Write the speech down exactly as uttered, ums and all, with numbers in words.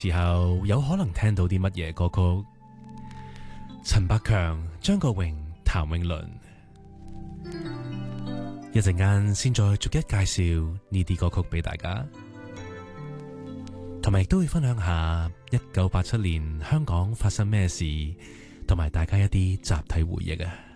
時候有可能聽到啲乜嘢歌曲？陳百強、張國榮、譚詠麟。一陣間先再逐一介紹呢啲歌曲俾大家，同埋亦都會分享下一九八七年香港發生咩事，同埋大家一啲集體回憶啊！